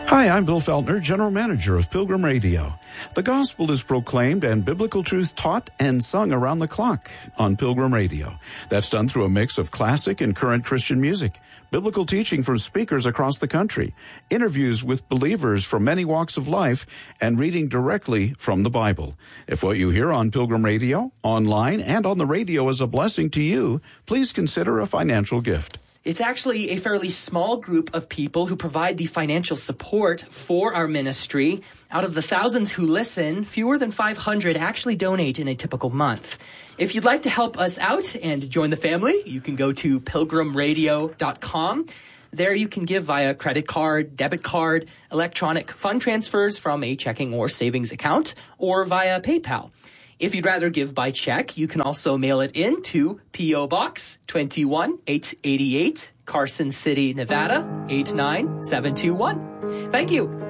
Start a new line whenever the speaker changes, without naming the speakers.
Hi, I'm Bill Feltner, General Manager of Pilgrim Radio. The gospel is proclaimed and biblical truth taught and sung around the clock on Pilgrim Radio. That's done through a mix of classic and current Christian music, biblical teaching from speakers across the country, interviews with believers from many walks of life, and reading directly from the Bible. If what you hear on Pilgrim Radio, online, and on the radio is a blessing to you, please consider a financial gift.
It's actually a fairly small group of people who provide the financial support for our ministry. Out of the thousands who listen, fewer than 500 actually donate in a typical month. If you'd like to help us out and join the family, you can go to pilgrimradio.com. There you can give via credit card, debit card, electronic fund transfers from a checking or savings account, or via PayPal. If you'd rather give by check, you can also mail it in to P.O. Box 21888, Carson City, Nevada 89721. Thank you.